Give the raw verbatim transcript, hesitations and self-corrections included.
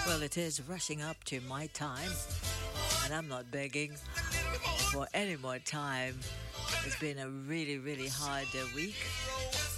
Well, it is rushing up to my time, and I'm not begging for any more time. It's been a really, really hard uh, week.